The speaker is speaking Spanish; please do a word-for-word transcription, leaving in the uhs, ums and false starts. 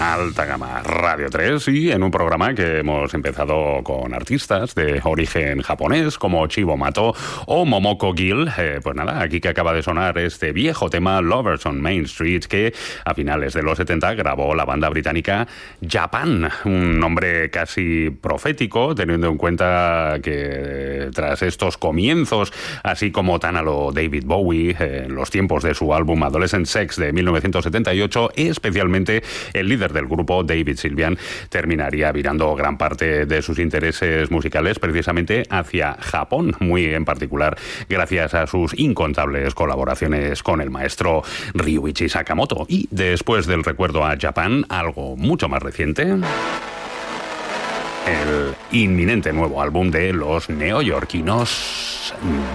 Alta Gama Radio tres, y en un programa que hemos empezado con artistas de origen japonés como Chibo Mato o Momoko Gil. Eh, pues nada, aquí que acaba de sonar este viejo tema Lovers on Main Street, que a finales de los setenta grabó la banda británica Japan, un nombre casi profético, teniendo en cuenta que tras estos comienzos, así como tan a lo David Bowie, eh, en los tiempos de su álbum Adolescent Sex de mil novecientos setenta y ocho, especialmente el líder del grupo, David Sylvian, terminaría virando gran parte de sus intereses musicales precisamente hacia Japón, muy en particular gracias a sus incontables colaboraciones con el maestro Ryuichi Sakamoto. Y después del recuerdo a Japan, algo mucho más reciente: el inminente nuevo álbum de los neoyorquinos